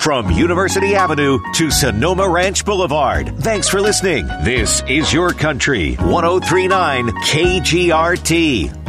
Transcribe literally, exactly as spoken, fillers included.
From University Avenue to Sonoma Ranch Boulevard. Thanks for listening. This is Your Country, one oh three point nine K G R T.